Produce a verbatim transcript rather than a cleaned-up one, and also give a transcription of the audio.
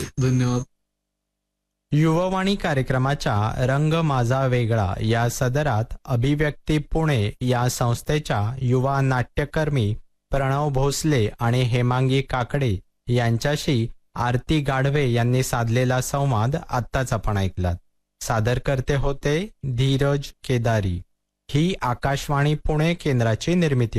धन्यवाद. युववाणी कार्यक्रमाच्या रंग माझा वेगळा या सदरात अभिव्यक्ती पुणे या संस्थेच्या युवा नाट्यकर्मी प्रणव भोसले आणि हेमांगी काकडे यांच्याशी आरती गाढवे यांनी साधलेला संवाद आत्ताच आपण ऐकलात. सादरकर्ते होते धीरज केदारी. ही आकाशवाणी पुणे केंद्राची निर्मिती